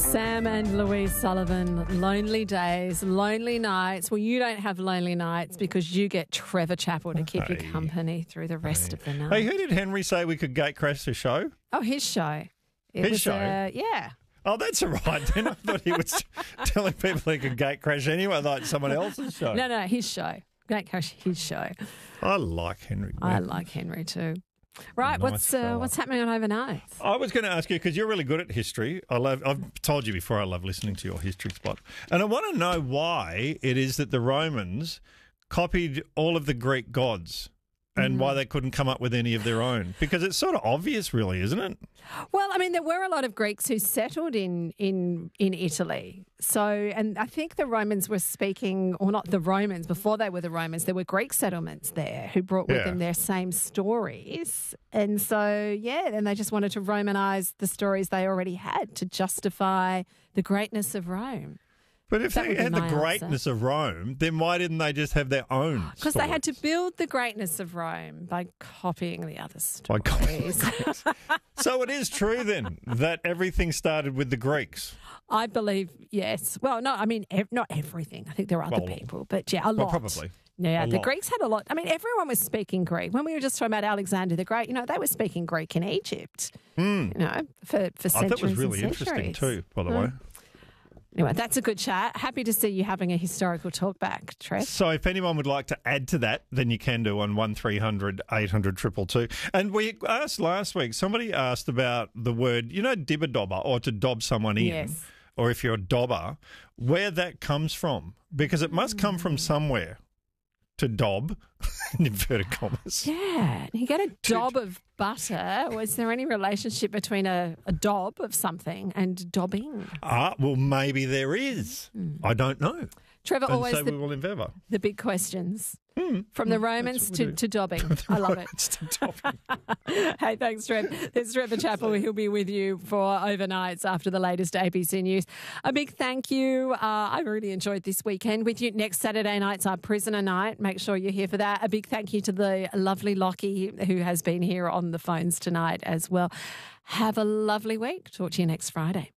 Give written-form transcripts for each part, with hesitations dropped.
Sam and Louise Sullivan, lonely days, lonely nights. Well, you don't have lonely nights because you get Trevor Chappell to keep you company through the rest of the night. Hey, who did Henry say we could gate crash the show? Oh, his show. His show? Yeah. Oh, that's all right. Then I thought he was telling people they could gate crash anyway, like someone else's show. No, his show. Gate crash, his show. I like Henry. I like Henry too. Right, Nice what's happening on overnight? I was going to ask you, because you're really good at history. I've told you before I love listening to your history spot. And I want to know why it is that the Romans copied all of the Greek gods and why they couldn't come up with any of their own. Because it's sort of obvious, really, isn't it? Well, I mean, there were a lot of Greeks who settled in Italy. So, and I think the Romans were speaking, or not the Romans, before they were the Romans, there were Greek settlements there who brought with them their same stories. And so, then they just wanted to Romanize the stories they already had to justify the greatness of Rome. But if they had the greatness of Rome, then why didn't they just have their own? Because they had to build the greatness of Rome by copying the other stories. So it is true then that everything started with the Greeks. I believe, yes. Well, no, I mean, not everything. I think there are other people, but a lot. Well, probably. Yeah, the Greeks had a lot. I mean, everyone was speaking Greek. When we were just talking about Alexander the Great, they were speaking Greek in Egypt, for centuries. I thought it was really and interesting too, by the way. Anyway, that's a good chat. Happy to see you having a historical talk back, Trev. So if anyone would like to add to that, then you can do on 1300 800 222. And we asked last week, somebody asked about the word, dibber dobber, or to dob someone in. Yes. Or if you're a dobber, where that comes from. Because it must come from somewhere. To dob, in inverted commas. Yeah. You get a dob of butter. Was there any relationship between a dob of something and dobbing? Well, maybe there is. I don't know. Trevor, and always so we will endeavour. The big questions. From the Romans to dobbing. I love it. Hey, thanks, Trev. There's Trevor Chappell. He'll be with you for overnights after the latest ABC News. A big thank you. I really enjoyed this weekend with you. Next Saturday night's our prisoner night. Make sure you're here for that. A big thank you to the lovely Lockie who has been here on the phones tonight as well. Have a lovely week. Talk to you next Friday.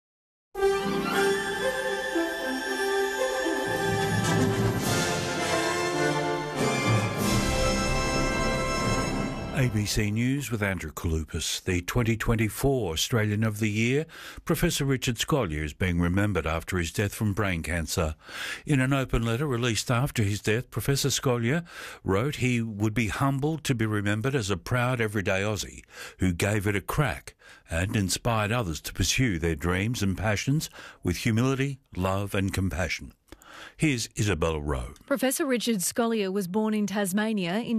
ABC News with Andrew Kalupis. The 2024 Australian of the Year, Professor Richard Scolyer, is being remembered after his death from brain cancer. In an open letter released after his death, Professor Scolyer wrote he would be humbled to be remembered as a proud everyday Aussie who gave it a crack and inspired others to pursue their dreams and passions with humility, love and compassion. Here's Isabella Rowe. Professor Richard Scolyer was born in Tasmania in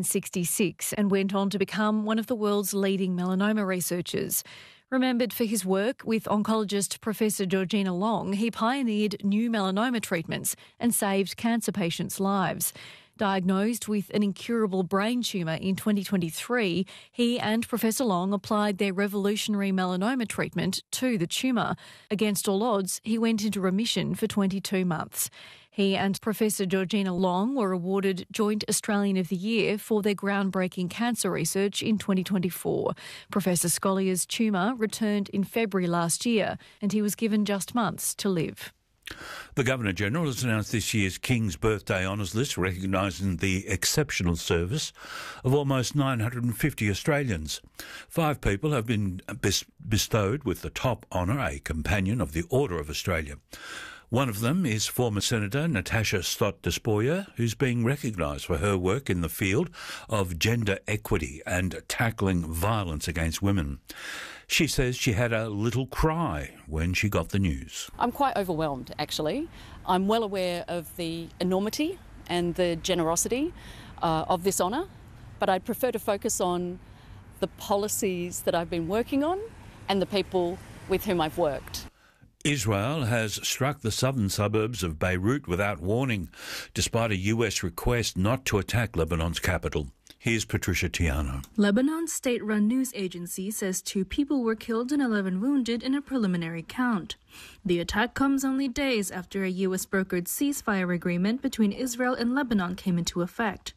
1966 and went on to become one of the world's leading melanoma researchers. Remembered for his work with oncologist Professor Georgina Long, he pioneered new melanoma treatments and saved cancer patients' lives. Diagnosed with an incurable brain tumour in 2023, he and Professor Long applied their revolutionary melanoma treatment to the tumour. Against all odds, he went into remission for 22 months. He and Professor Georgina Long were awarded Joint Australian of the Year for their groundbreaking cancer research in 2024. Professor Scolyer's tumour returned in February last year and he was given just months to live. The Governor-General has announced this year's King's Birthday Honours list, recognising the exceptional service of almost 950 Australians. 5 people have been bestowed with the top honour, a Companion of the Order of Australia. One of them is former Senator Natasha Stott-Despoja, who's being recognised for her work in the field of gender equity and tackling violence against women. She says she had a little cry when she got the news. I'm quite overwhelmed, actually. I'm well aware of the enormity and the generosity of this honour, but I'd prefer to focus on the policies that I've been working on and the people with whom I've worked. Israel has struck the southern suburbs of Beirut without warning, despite a US request not to attack Lebanon's capital. Here's Patricia Tiano. Lebanon's state-run news agency says 2 people were killed and 11 wounded in a preliminary count. The attack comes only days after a US-brokered ceasefire agreement between Israel and Lebanon came into effect.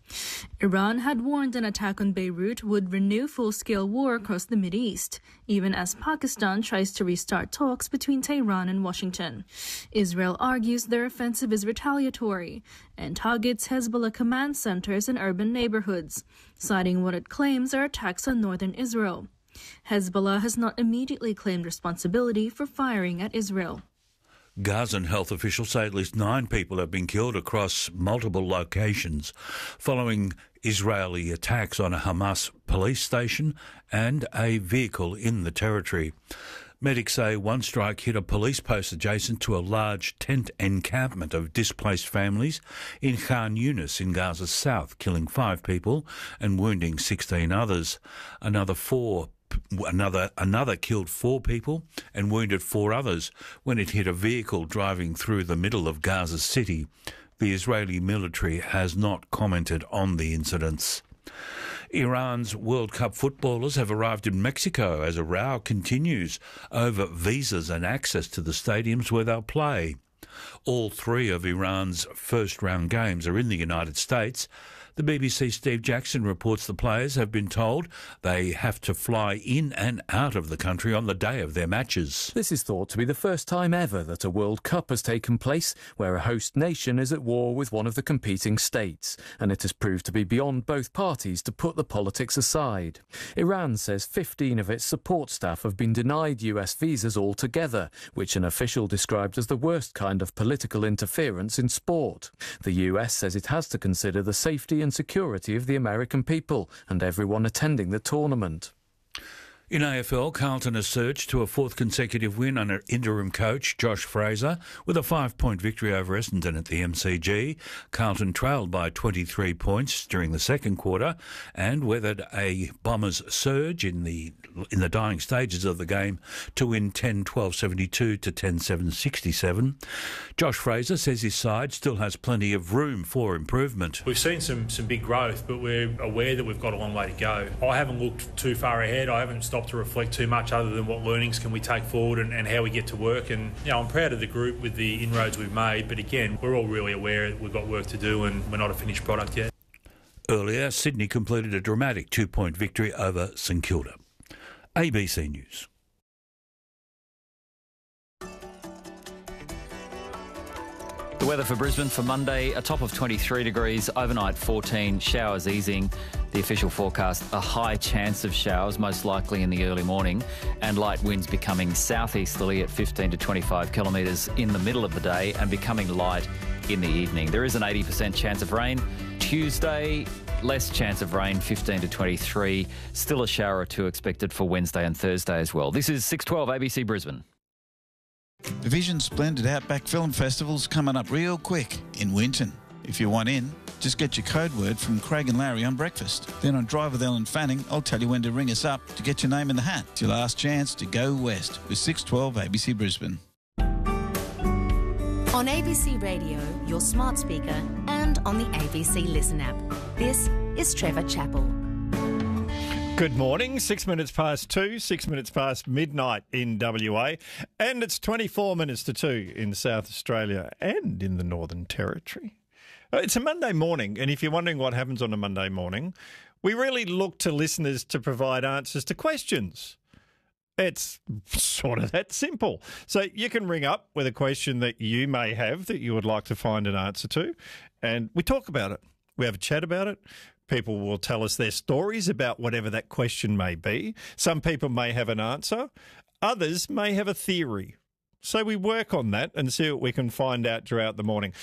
Iran had warned an attack on Beirut would renew full-scale war across the Mideast, even as Pakistan tries to restart talks between Tehran and Washington. Israel argues their offensive is retaliatory and targets Hezbollah command centers in urban neighborhoods, citing what it claims are attacks on northern Israel. Hezbollah has not immediately claimed responsibility for firing at Israel. Gazan health officials say at least 9 people have been killed across multiple locations following Israeli attacks on a Hamas police station and a vehicle in the territory. Medics say one strike hit a police post adjacent to a large tent encampment of displaced families in Khan Yunis in Gaza's south, killing 5 people and wounding 16 others. Another killed 4 people and wounded 4 others when it hit a vehicle driving through the middle of Gaza City. The Israeli military has not commented on the incidents. Iran's World Cup footballers have arrived in Mexico as a row continues over visas and access to the stadiums where they'll play. All 3 of Iran's first-round games are in the United States. The BBC's Steve Jackson reports the players have been told they have to fly in and out of the country on the day of their matches. This is thought to be the first time ever that a World Cup has taken place where a host nation is at war with one of the competing states, and it has proved to be beyond both parties to put the politics aside. Iran says 15 of its support staff have been denied US visas altogether, which an official described as the worst kind of political interference in sport. The US says it has to consider the safety and security of the American people and everyone attending the tournament. In AFL, Carlton has surged to a 4th consecutive win under interim coach Josh Fraser with a 5-point victory over Essendon at the MCG. Carlton trailed by 23 points during the second quarter and weathered a Bombers surge in the dying stages of the game to win 10-12-72 to 10-7-67. Josh Fraser says his side still has plenty of room for improvement. We've seen some big growth, but we're aware that we've got a long way to go. I haven't looked too far ahead. I haven't stopped to reflect too much other than what learnings can we take forward and how we get to work. And I'm proud of the group with the inroads we've made, but again, we're all really aware that we've got work to do and we're not a finished product yet. Earlier, Sydney completed a dramatic 2-point victory over St Kilda. ABC News. The weather for Brisbane for Monday, a top of 23 degrees, overnight 14, showers easing. The official forecast, a high chance of showers, most likely in the early morning, and light winds becoming southeasterly at 15 to 25 kilometres in the middle of the day and becoming light in the evening. There is an 80% chance of rain. Tuesday, less chance of rain, 15 to 23. Still a shower or 2 expected for Wednesday and Thursday as well. This is 612 ABC Brisbane. The Vision Splendid Outback Film Festival's coming up real quick in Winton. If you want in, just get your code word from Craig and Larry on breakfast. Then on Drive with Ellen Fanning, I'll tell you when to ring us up to get your name in the hat. It's your last chance to go west with 612 ABC Brisbane. On ABC Radio, your smart speaker, and on the ABC Listen app. This is Trevor Chappell. Good morning, 6 minutes past 2, 6 minutes past midnight in WA, and it's 24 minutes to 2 in South Australia and in the Northern Territory. It's a Monday morning, and if you're wondering what happens on a Monday morning, we really look to listeners to provide answers to questions. It's sort of that simple. So you can ring up with a question that you may have that you would like to find an answer to, and we talk about it. We have a chat about it. People will tell us their stories about whatever that question may be. Some people may have an answer. Others may have a theory. So we work on that and see what we can find out throughout the morning.